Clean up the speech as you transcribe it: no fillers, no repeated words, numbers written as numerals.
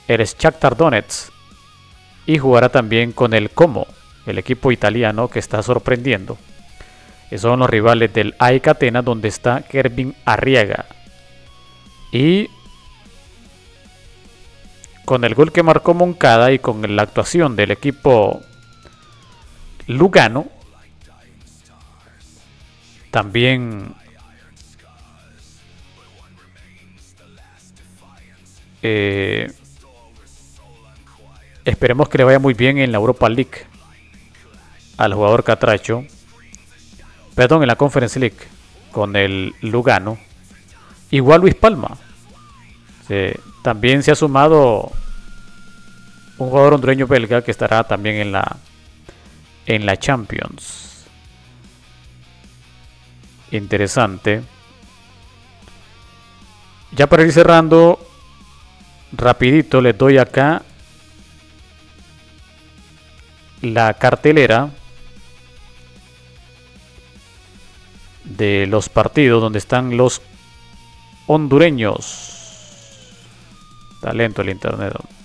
el Shakhtar Donetsk y jugará también con el Como, el equipo italiano que está sorprendiendo. Esos son los rivales del AEK Atenas, donde está Kervin Arriaga. Y con el gol que marcó Moncada y con la actuación del equipo Lugano, también esperemos que le vaya muy bien en la Europa League al jugador catracho. Perdón, en la Conference League con el Lugano. Igual Luis Palma. También se ha sumado un jugador hondureño belga que estará también en la Champions. Interesante. Ya para ir cerrando, rapidito les doy acá la cartelera de los partidos donde están los hondureños. Talento el internet.